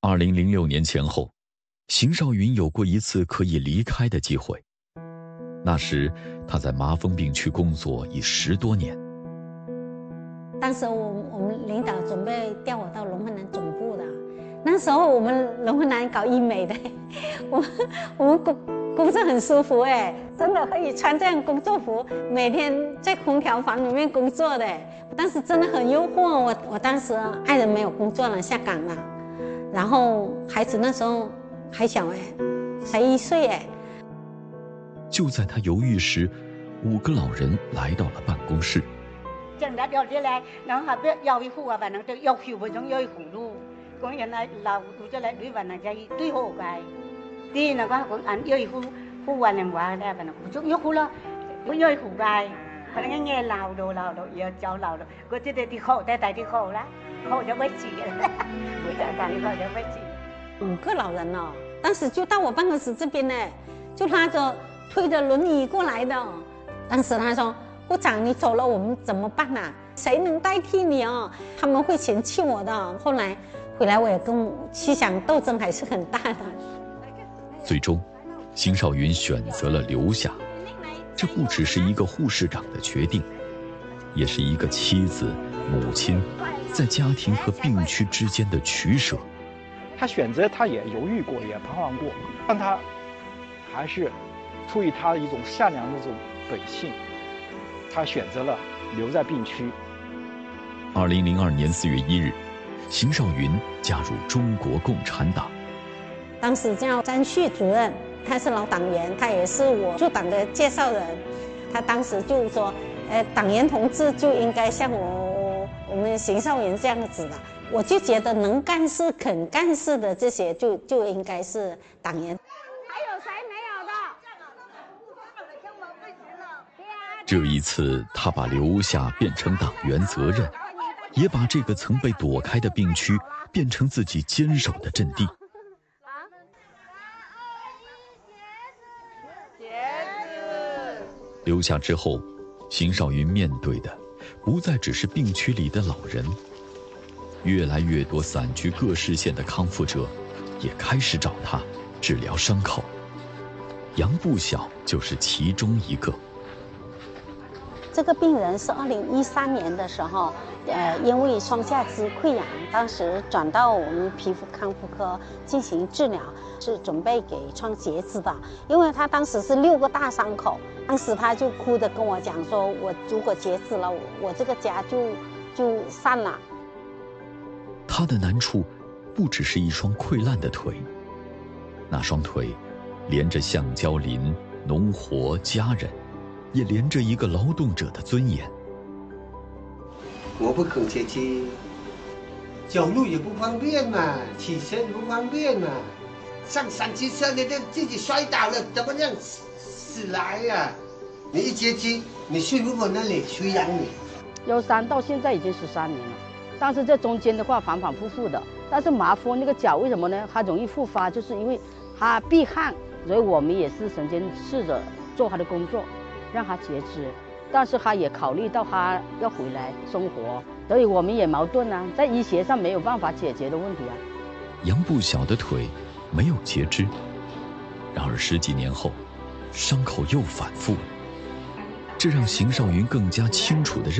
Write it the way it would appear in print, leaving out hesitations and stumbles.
2006年前后，邢少云有过一次可以离开的机会。那时他在麻风病区工作已10多年。 当时我们领导准备调我到龙凤南总部的，那时候我们龙凤南搞医美的，我们工作很舒服哎，真的可以穿这样工作服，每天在空调房里面工作的。当时真的很诱惑我当时爱人没有工作了，下岗了，然后孩子那时候还小哎，才1岁哎。 就在他犹豫时，5个老人来到了办公室。 正đã điều来，然后还别要一户啊，反正就要求不中要一户路，讲原来老路就来对反正在对好个，第那个讲按要一户完人话咧，反正不中要户了，我要一户个，反正nghe lao đồ giờ cháu lao đồ，我这得khổ，在地khổ啦，khổ就没钱了，我在地khổ就没钱。 5个老人哦，当时就到我办公室这边呢，就拉着推着轮椅过来的。当时他说：“部长，你走了，我们怎么办啊？谁能代替你哦？他们会嫌弃我的。”后来回来，我也跟思想斗争还是很大的。 最终，邢少云选择了留下。这不只是一个护士长的决定，也是一个妻子、母亲在家庭和病区之间的取舍。 他选择，他也犹豫过，也彷徨过，但他还是出于他一种善良的这种本性，他选择了留在病区。 2002年4月1日，邢少云加入中国共产党。 当时叫张旭主任，他是老党员，他也是我入党的介绍人。他当时就说，党员同志就应该像我们邢少云这样子的。我就觉得能干事、肯干事的这些就应该是党员。 还有谁没有的？ 这一次，他把留下变成党员责任，也把这个曾被躲开的病区变成自己坚守的阵地。留下之后，邢少云面对的不再只是病区里的老人，越来越多散居各市县的康复者也开始找他治疗伤口。杨不晓就是其中一个。 这个病人是2013年的时候，因为双下肢溃疡，当时转到我们皮肤康复科进行治疗，是准备给创截肢的。因为他当时是6个大伤口，当时他就哭着跟我讲说：“我如果截肢了，我这个家就散了。” 他的难处不只是一双溃烂的腿，那双腿连着橡胶林、农活、家人，也连着一个劳动者的尊严。 我不肯接机，走路也不方便嘛，起身不方便嘛，上山骑车你就自己摔倒了，怎么样死来呀？你一接机，你睡不稳那里，谁养你？ 腰伤到现在已经13年了，但是这中间的话反反复复的。但是麻风那个脚为什么呢？它容易复发，就是因为它避汗，所以我们也是曾经试着做他的工作，让他截肢。但是他也考虑到他要回来生活，所以我们也矛盾啊，在医学上没有办法解决的问题啊。 杨不晓的腿没有截肢，然而10几年后，伤口又反复了，这让邢少云更加清楚地